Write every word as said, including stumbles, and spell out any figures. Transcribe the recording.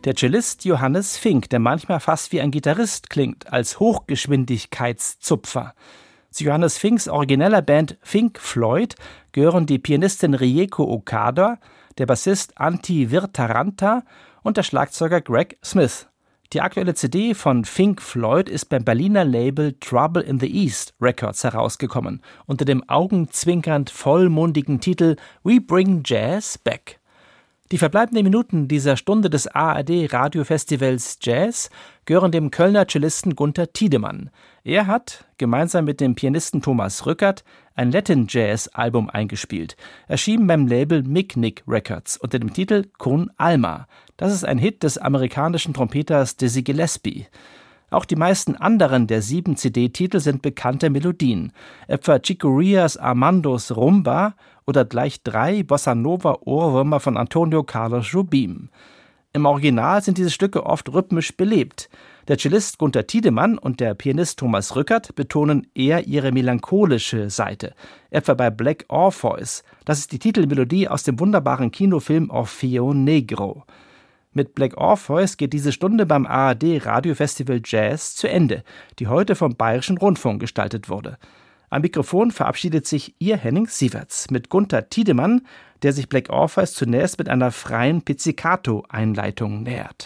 Der Cellist Johannes Fink, der manchmal fast wie ein Gitarrist klingt, als Hochgeschwindigkeitszupfer. Zu Johannes Finks origineller Band Fink Floyd gehören die Pianistin Rieko Okada, der Bassist Antti Virtaranta und der Schlagzeuger Greg Smith. Die aktuelle C D von Fink Floyd ist beim Berliner Label Trouble in the East Records herausgekommen, unter dem augenzwinkernd vollmundigen Titel We Bring Jazz Back. Die verbleibenden Minuten dieser Stunde des A R D-Radiofestivals Jazz gehören dem Kölner Cellisten Gunther Tiedemann. Er hat, gemeinsam mit dem Pianisten Thomas Rückert, ein Latin-Jazz-Album eingespielt, erschienen beim Label Mic-Nic Records unter dem Titel Con Alma. Das ist ein Hit des amerikanischen Trompeters Dizzy Gillespie. Auch die meisten anderen der sieben C D-Titel sind bekannte Melodien, etwa Chico Rias Armandos Rumba oder gleich drei Bossa-Nova-Ohrwürmer von Antonio Carlos Jobim. Im Original sind diese Stücke oft rhythmisch belebt. Der Cellist Gunther Tiedemann und der Pianist Thomas Rückert betonen eher ihre melancholische Seite, etwa bei Black Orpheus. Das ist die Titelmelodie aus dem wunderbaren Kinofilm Orfeo Negro. Mit Black Orpheus geht diese Stunde beim A R D-Radiofestival Jazz zu Ende, die heute vom Bayerischen Rundfunk gestaltet wurde. Am Mikrofon verabschiedet sich Ihr Henning Sieverts mit Gunther Tiedemann, der sich Black Orpheus zunächst mit einer freien Pizzicato-Einleitung nähert.